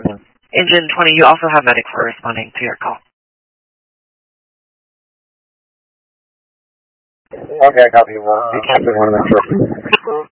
Engine 20, you also have medic for responding to your call. Okay, copy. You can't be one of them.